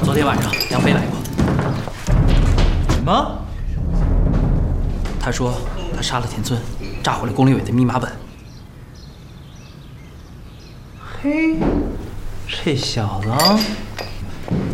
昨天晚上杨飞来过。 什么？ 他说他杀了田村，炸毁了龚立伟的密码本。 嘿，这小子